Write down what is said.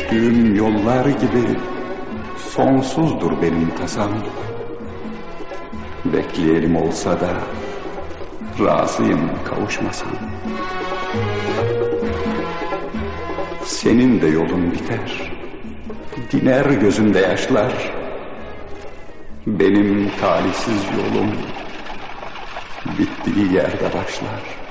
Düştüğüm yollar gibi sonsuzdur benim tasam. Bekleyelim olsa da razıyım kavuşmasam. Senin de yolun biter, diner gözünde yaşlar. Benim talihsiz yolum bittiği yerde başlar.